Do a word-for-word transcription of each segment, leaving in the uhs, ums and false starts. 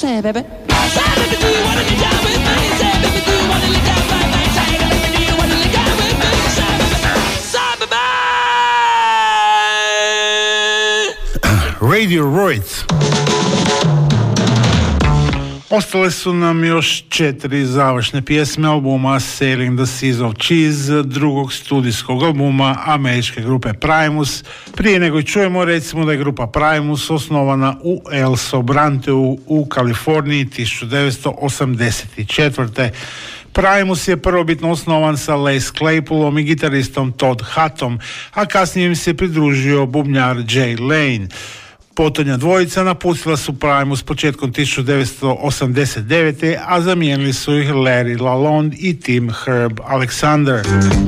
Say, baby. Radio Roids. Ostale su nam još četiri završne pjesme albuma Sailing the Seas of Cheese, drugog studijskog albuma američke grupe Primus. Prije nego čujemo, recimo da je grupa Primus osnovana u El Sobranteu u Kaliforniji tisuću devetsto osamdeset četvrte. Primus je prvobitno osnovan sa Les Claypoolom i gitaristom Todd Huttom, a kasnije im se pridružio bubnjar Jay Lane. Potonja dvojica napustila su Primus početkom tisuću devetsto osamdeset devete. a zamijenili su ih Larry Lalonde i Tim Herb Alexander.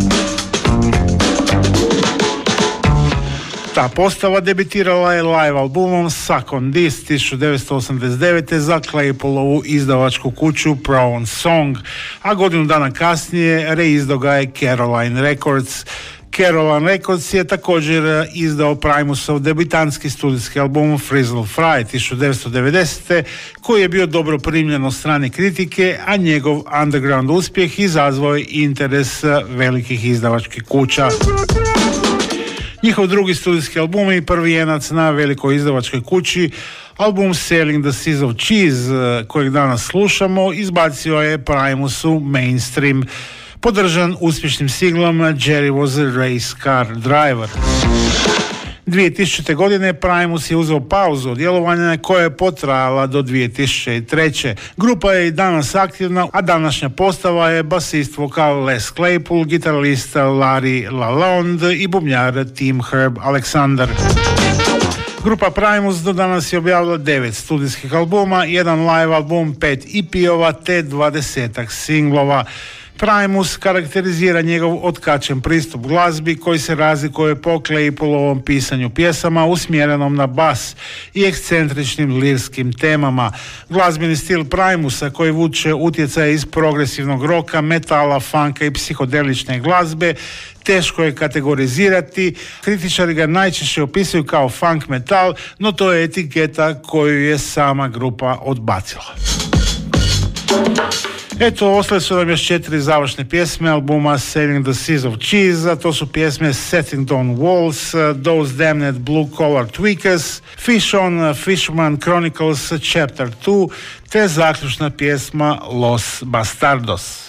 Ta postava debitirala je live albumom Suck on This tisuću devetsto osamdeset devete. za Claypoolovu izdavačku kuću Pro Song, a godinu dana kasnije reizdao ga je Caroline Records. Caroline Records je također izdao Primusov debitanski studijski album Frizzle Fry tisuću devetsto devedesete. koji je bio dobro primljen od strane kritike, a njegov underground uspjeh izazvao je interes velikih izdavačkih kuća. Njihov drugi studijski album i prvi jenac na velikoj izdavačkoj kući, album Sailing the Seas of Cheese, kojeg danas slušamo, izbacio je Primus u mainstream, podržan uspješnim singlom Jerry was a race car driver. dvije tisućite. godine Primus je uzeo pauzu od djelovanja koja je potrajala do dvije tisuće treće. Grupa je i danas aktivna, a današnja postava je basist vokal Les Claypool, gitarista Larry Lalonde i bubnjar Tim Herb Alexander. Grupa Primus do danas je objavila devet studijskih albuma, jedan live album, pet E P-ova te dvadesetak singlova. Primus karakterizira njegov otkačen pristup glazbi koji se razlikuje po Claypoolovom pisanju pjesama usmjerenom na bas i ekscentričnim lirskim temama. Glazbeni stil Primusa koji vuče utjecaje iz progresivnog roka, metala, funka i psihodelične glazbe teško je kategorizirati. Kritičari ga najčešće opisuju kao funk metal, no to je etiketa koju je sama grupa odbacila. Eto, ostale su nam još četiri završne pjesme albuma Sailing the Seas of Cheese, a to su pjesme Setting Down Walls, Those Damned Blue Collar Tweakers, Fish on Fisherman Chronicles Chapter two, te zaključna pjesma Los Bastardos.